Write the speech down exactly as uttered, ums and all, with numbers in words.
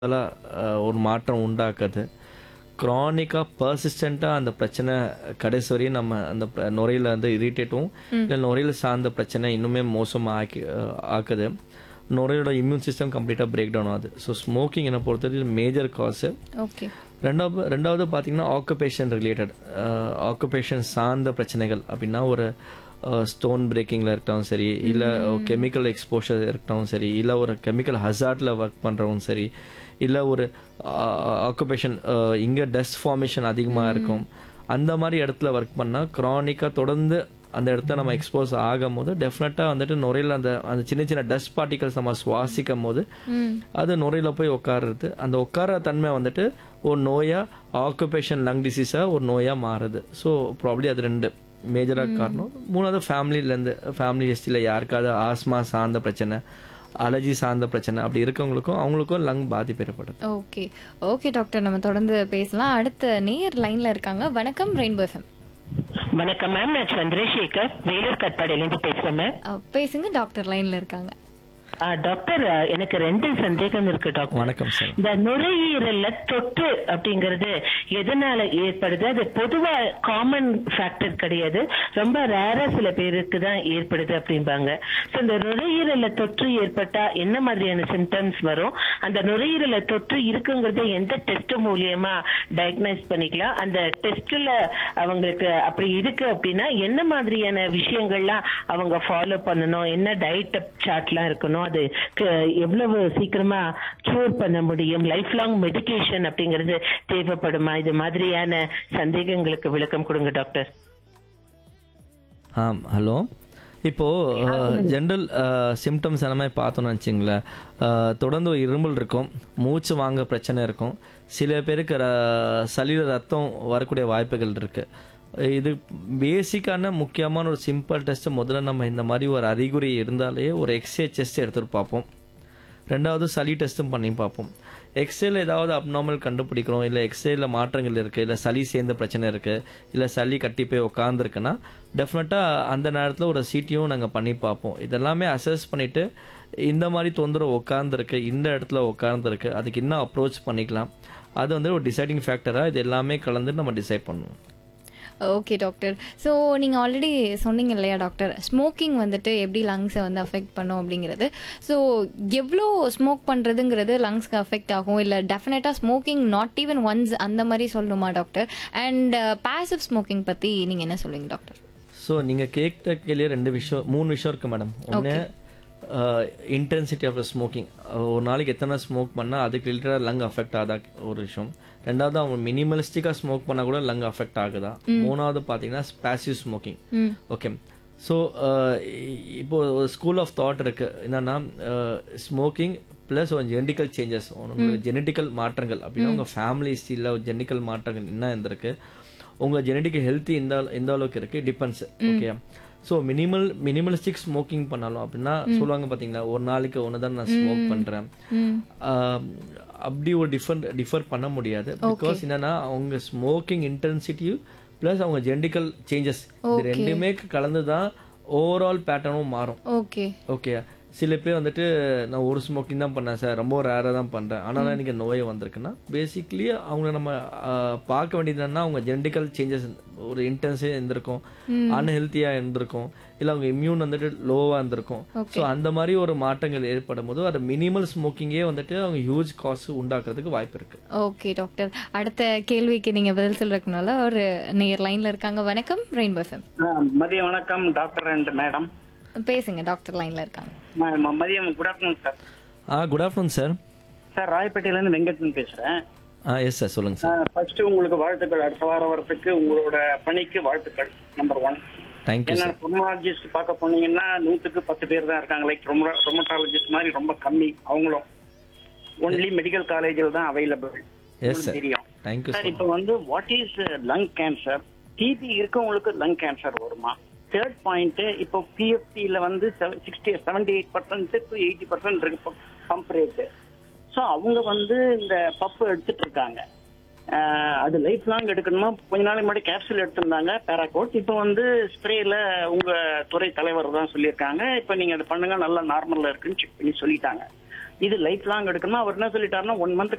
ஒரு மாற்றம் உண்டாக்குது. க்ரானிக்கா பெர்சிஸ்டென்ட்டா அந்த பிரச்சனை கடைசி வரையும் நம்ம அந்த ப நுரையீரல வந்து இரிட்டேட்டும், ம். இல்ல நுரையீரல் சார்ந்த பிரச்சனை இன்னுமே மோசமா ஆக்கி அ ஆக்குது. நுரையோட இம்யூன் சிஸ்டம் கம்ப்ளீட்டா பிரேக் டவுன் ஆகுது. ஸோ ஸ்மோக்கிங் என்ன பொறுத்தவரைக்கும் மேஜர் காஸு. ஓகே. ரெண்டாவது ரெண்டாவது பார்த்தீங்கன்னா ஆக்குபேஷன் ரிலேட்டட் ஆக்குபேஷன் சார்ந்த பிரச்சனைகள் அப்படின்னா ஒரு ஸ்டோன் பிரேக்கிங்கில் இருக்கட்டும் சரி, இல்லை கெமிக்கல் எக்ஸ்போஷர் இருக்கட்டும் சரி, இல்லை ஒரு கெமிக்கல் ஹசார்டில் ஒர்க் பண்ணுறவும் சரி, இல்லை ஒரு ஆக்குபேஷன் இங்கே டஸ்ட் ஃபார்மேஷன் அதிகமாக இருக்கும், அந்த மாதிரி இடத்துல ஒர்க் பண்ணால் க்ரானிக்காக தொடர்ந்து அந்த இடத்த நம்ம எக்ஸ்போஸ் ஆகும் போது டெஃபினட்டாக வந்துட்டு நுரையில் அந்த அந்த சின்ன சின்ன டஸ்ட் பார்ட்டிகல்ஸ் நம்ம சுவாசிக்கும் போது ம். அது நுரையில் போய் உட்காருறது. அந்த உட்கார தன்மை வந்துட்டு ஒரு நோயாக ஆக்குபேஷன் லங் டிசீஸாக ஒரு நோயாக மாறுது. ஸோ ப்ராப்ளி அது ரெண்டு மேஜராக காரணம். மூணாவது ஃபேமிலியிலேருந்து ஃபேமிலி ஹிஸ்ட்ரியில் யாருக்காவது ஆஸ்மா சார்ந்த பிரச்சனை, அலர்ஜி சார்ந்த பிரச்சனை அப்படி இருக்கவங்களுக்கும் அவங்களுக்கும் லங் பாதிப்பு ஏற்படுது. ஓகே. ஓகே டாக்டர், நம்ம தொடர்ந்து பேசலாம். அடுத்த நேயர் லைன்ல இருக்காங்க. வணக்கம் ரெயின்போ எஃப்எம். வணக்கம் மேம், நான் சந்திரசேகர் வேலூர் கட்பாடியிலேருந்து பேசுறேன் மேம். அஹ், பேசுங்க, டாக்டர் லைன்ல இருக்காங்க. ஆ, டாக்டர், எனக்கு ரெண்டு சந்தேகம் இருக்கு டாக்டர். வணக்கம் சார். இந்த நுரையீரல்ல தொற்று அப்படிங்கறது எதனால ஏற்படுது? அது பொதுவா காமன் ஃபேக்டர் கிடையாது, ரொம்ப ரேரா சில பேருக்கு தான் ஏற்படுது அப்படிம்பாங்க. ஸோ இந்த நுரையீரல்ல தொற்று ஏற்பட்டா என்ன மாதிரியான சிம்டம்ஸ் வரும்? அந்த நுரையீரல்ல தொற்று இருக்குங்கிறத எந்த டெஸ்ட் மூலியமா டயக்னைஸ் பண்ணிக்கலாம்? அந்த டெஸ்ட்ல அவங்களுக்கு அப்படி இருக்கு அப்படின்னா என்ன மாதிரியான விஷயங்கள்லாம் அவங்க ஃபாலோ பண்ணணும்? என்ன டயட் சார்ட்லாம் இருக்கணும்? அது க- எவ்வளவு சீக்கிரமா கியூர் பண்ண முடியும்? லைஃப் லாங் மெடிகேஷன் அப்படிங்கிறது தேவைப்படுமா? இது மாதிரியான சந்தேகங்களுக்கு விளக்கம் கொடுங்க டாக்டர். ஆ ஹலோ. இப்போது ஜென்ரல் சிம்டம்ஸ் எல்லாமே பார்த்தோன்னு வச்சிங்களேன், தொடர்ந்து ஒரு இருமல் இருக்கும், மூச்சு வாங்க பிரச்சனை இருக்கும், சில பேருக்கு ர- சளியில ரத்தம் வரக்கூடிய வாய்ப்புகள் இருக்குது. இது பேசிக்கான முக்கியமான ஒரு சிம்பிள் டெஸ்ட்டு. முதல்ல நம்ம இந்த மாதிரி ஒரு அறிகுறி இருந்தாலே ஒரு எக்ஸ்ரே டெஸ்ட் எடுத்துகிட்டு பார்ப்போம். ரெண்டாவது சளி டெஸ்ட்டும் பண்ணி பார்ப்போம். எக்ஸ்ரேல ஏதாவது அப்நார்மல் கண்டுபிடிக்கிறோம், இல்லை எக்ஸ்ரேல மாற்றங்கள் இருக்குது, இல்லை சளி சேர்ந்த பிரச்சனை இருக்குது, இல்லை சளி கட்டி போய் உட்காந்துருக்குன்னா டெஃபினட்டாக அந்த நேரத்தில் ஒரு சிடியும் நாங்கள் பண்ணி பார்ப்போம். இதெல்லாமே அசஸ் பண்ணிவிட்டு இந்த மாதிரி தொந்தரவு உட்காந்துருக்கு, இந்த இடத்துல உட்காந்துருக்கு, அதுக்கு என்ன அப்ரோச் பண்ணிக்கலாம், அது வந்து ஒரு டிசைடிங் ஃபேக்டராக இது எல்லாமே கலந்து நம்ம டிசைட் பண்ணுவோம். Okay doctor. ஸோ நீங்கள் ஆல்ரெடி சொன்னீங்க இல்லையா டாக்டர், ஸ்மோக்கிங் வந்துட்டு எப்படி லங்ஸை வந்து அஃபெக்ட் பண்ணும் அப்படிங்கிறது. ஸோ எவ்வளோ ஸ்மோக் பண்ணுறதுங்கிறது லங்ஸ்க்கு அஃபெக்ட் ஆகும், இல்லை டெஃபினட்டாக ஸ்மோக்கிங் நாட் ஈவன் ஒன்ஸ் அந்த மாதிரி சொல்லணுமா டாக்டர்? அண்ட் பாசிவ் ஸ்மோக்கிங் பற்றி நீங்கள் என்ன சொல்லுவீங்க டாக்டர்? ஸோ நீங்கள் கேட்ட கேள்வியே ரெண்டு விஷயம் மூணு விஷயம் இருக்குது மேடம். ஒன்று இன்டென்சிட்டி ஆஃப் ஸ்மோக்கிங், ஒரு நாளைக்கு எத்தனை ஸ்மோக் பண்ணால் அதுக்கு ரிலேட்டடாக லங் அஃபெக்ட் ஆகுதா ஒரு விஷயம். ரெண்டாவது அவங்க மினிமலிஸ்டிக்காக ஸ்மோக் பண்ணால் கூட லங் அஃபெக்ட் ஆகுதா. மூணாவது பார்த்தீங்கன்னா பாசிவ் ஸ்மோக்கிங். ம். ஓகே. ஸோ இப்போ ஒரு ஸ்கூல் ஆஃப் தாட் இருக்கு என்னன்னா, ஸ்மோக்கிங் ப்ளஸ் ஒரு ஜெனடிக்கல் சேஞ்சஸ், உங்களுக்கு ஜெனடிக்கல் மாற்றங்கள் அப்படின்னா உங்கள் ஃபேமிலி ஹிஸ்ட்ரியில் ஒரு ஜெனடிக்கல் மாற்றங்கள் என்ன இருந்திருக்கு, உங்கள் ஜெனடிக்கல் ஹெல்த்தி எந்த எந்த அளவுக்கு இருக்குது depends. Okay. So minimal minimalistic smoking பண்ணாலும் அப்படின்னா சொல்லுவாங்க பார்த்தீங்களா, ஒரு நாளைக்கு ஒன்று தான் நான் ஸ்மோக் பண்ணுறேன், ம். அப்படி ஒரு டிஃபர் டிஃபர் பண்ண முடியாது. பிகாஸ் என்னன்னா அவங்க ஸ்மோக்கிங் இன்டென்சிட்டி ப்ளஸ் அவங்க ஜெனடிக்கல் சேஞ்சஸ் இது ரெண்டுமே கலந்து தான் ஓவரால் பேட்டர்னும் மாறும். ஓகே. ஓகே. சில பேர் வந்துட்டு நான் ஒரு ஸ்மோக்கிங் தான் பண்ணேன் சார், ரொம்ப ரேராக தான் பண்ணுறேன், ஆனால் தான் எனக்கு நோய் வந்திருக்குன்னா பேசிக்லி அவங்க நம்ம ஆஹ், பார்க்க வேண்டியது என்னன்னா அவங்க ஜெனடிக்கல் சேஞ்சஸ் ஒரு இன்டென்ஸே இருந்திருக்கும், அன்ஹெல்த்தியாக இருந்திருக்கும், இல்லை அவங்க இம்யூன் வந்துட்டு லோவாக இருந்திருக்கும். ஸோ அந்த மாதிரி ஒரு மாற்றங்கள் ஏற்படும் போது அது மினிமல் ஸ்மோக்கிங்கே வந்துட்டு அவங்க ஹியூஜ் காசு உண்டாக்குறதுக்கு வாய்ப்பு இருக்கு. ஓகே டாக்டர், அடுத்த கேள்விக்கு நீங்கள் பதில் சொல்றதுக்குனால ஒரு நேயர் லைனில் இருக்காங்க. வணக்கம் ரெயின்போ எஃப்எம். மதிய வணக்கம் டாக்டர் அண்ட் மேடம். பேசுங்க, டாக்டர் லைனில் இருக்காங்க. ம- மதியம் குட் ஆஃப்டர்நூன் சார். ஆ குட் ஆஃப்டர்நூன் சார். சார், ராயப்பேட்டையிலேருந்து வெங்கட்டன் பேசுகிறேன். ஆ எஸ் சார், சொல்லுங்கள் சார். ஃபர்ஸ்ட் உங்களுக்கு வாழ்த்துக்கள், அடுத்த வாரம் வரத்துக்கு உங்களோட பணிக்கு வாழ்த்துக்கள். Number one. தேங்க்யூ என்ன சார். ரொமட்டாலஜிஸ்ட் பார்க்க போனீங்கன்னா நூற்றுக்கு பத்து பேர் தான் இருக்காங்க. லைக் ரொமட்டாலஜிஸ்ட் மாதிரி ரொம்ப கம்மி. அவங்களும் ஒன்லி மெடிக்கல் காலேஜில் தான் அவைலபிள். Yes sir. தெரியும் தேங்க்யூ சார். சார். இப்போ வந்து what is lung cancer? DP இருக்கவங்களுக்கு லங் கேன்சர் வருமா? தேர்ட் பாயிண்ட், இப்போ பிஎஃப்டியில் வந்து sixty seventy eight percent to eighty percent இருக்கு பம்ப் ரேட்டு. ஸோ அவங்க வந்து இந்த பப்பு எடுத்துட்டு இருக்காங்க. ஆஹ் அது லைஃப் லாங் எடுக்கணுமா? கொஞ்ச நாளைக்கு முன்னாடி கேப்சூல் எடுத்திருந்தாங்க பேராகோட். இப்போ வந்து ஸ்ப்ரேல உங்க துறை தலைவர் தான் சொல்லியிருக்காங்க, இப்போ நீங்க அதை பண்ணுங்க நல்லா நார்மல்ல இருக்குன்னு செக் பண்ணி சொல்லிட்டாங்க. இது லைஃப் லாங் எடுக்கணுமா? அவர் என்ன சொல்லிட்டாருன்னா ஒன் மந்த்